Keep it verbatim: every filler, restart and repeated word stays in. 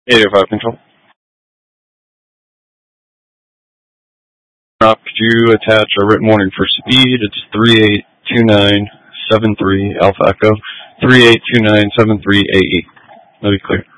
eight oh five Control. Rob, could you attach a written warning for speed? It's three eight two nine seven three Alpha Echo, three eight two nine seven three A E. That'll be clear.